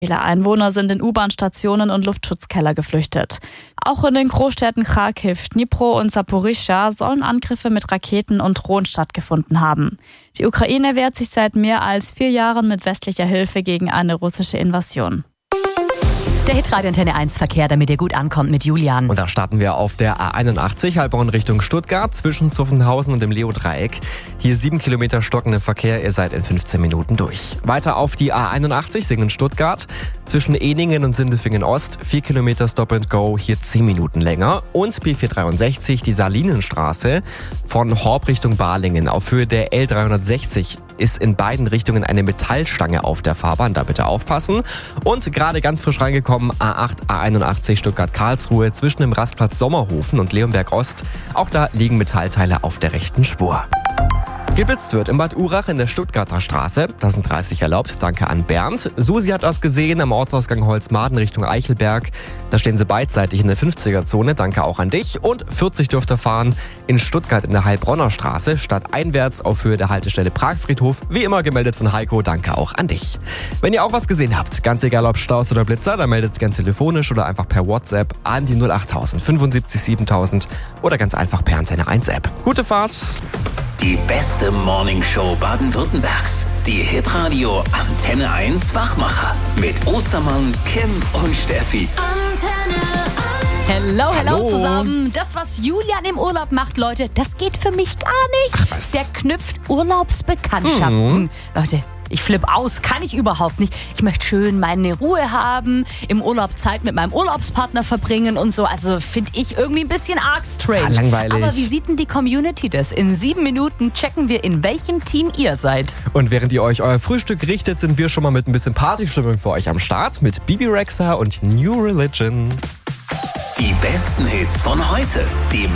Viele Einwohner sind in U-Bahn-Stationen und Luftschutzkeller geflüchtet. Auch in den Großstädten Kharkiv, Dnipro und Saporischschja sollen Angriffe mit Raketen und Drohnen stattgefunden haben. Die Ukraine wehrt sich seit mehr als 4 Jahren mit westlicher Hilfe gegen eine russische Invasion. Der Hitradio Antenne 1 Verkehr, damit ihr gut ankommt mit Julian. Und da starten wir auf der A81, Heilbronn Richtung Stuttgart, zwischen Zuffenhausen und dem Leo-Dreieck. Hier 7 Kilometer stockender Verkehr, ihr seid in 15 Minuten durch. Weiter auf die A81, Singen-Stuttgart, zwischen Eningen und Sindelfingen Ost, 4 Kilometer Stop and Go, hier 10 Minuten länger. Und B463, die Salinenstraße, von Horb Richtung Balingen auf Höhe der L360 ist in beiden Richtungen eine Metallstange auf der Fahrbahn, da bitte aufpassen. Und gerade ganz frisch reingekommen, A8, A81 Stuttgart-Karlsruhe zwischen dem Rastplatz Sommerhofen und Leonberg Ost. Auch da liegen Metallteile auf der rechten Spur. Geblitzt wird im Bad Urach in der Stuttgarter Straße. Da sind 30 erlaubt. Danke an Bernd. Susi hat das gesehen am Ortsausgang Holzmaden Richtung Eichelberg. Da stehen sie beidseitig in der 50er-Zone. Danke auch an dich. Und 40 dürft ihr fahren in Stuttgart in der Heilbronner Straße. Stadteinwärts auf Höhe der Haltestelle Pragfriedhof. Wie immer gemeldet von Heiko. Danke auch an dich. Wenn ihr auch was gesehen habt, ganz egal ob Staus oder Blitzer, dann meldet es gern telefonisch oder einfach per WhatsApp an die 08000 75 7000 oder ganz einfach per Antenne 1 App. Gute Fahrt! Die beste Morningshow Baden-Württembergs. Die Hitradio Antenne 1 Wachmacher. Mit Ostermann, Kim und Steffi. Hello zusammen. Das, was Julian im Urlaub macht, Leute, das geht für mich gar nicht. Ach, was? Der knüpft Urlaubsbekanntschaften. Leute, ich flippe aus, kann ich überhaupt nicht. Ich möchte schön meine Ruhe haben, im Urlaub Zeit mit meinem Urlaubspartner verbringen und so. Also finde ich irgendwie ein bisschen arg strange. Total langweilig. Aber wie sieht denn die Community das? In 7 Minuten checken wir, in welchem Team ihr seid. Und während ihr euch euer Frühstück richtet, sind wir schon mal mit ein bisschen Partystimmung für euch am Start mit Bibi Rexha und New Religion. Die besten Hits von heute. Die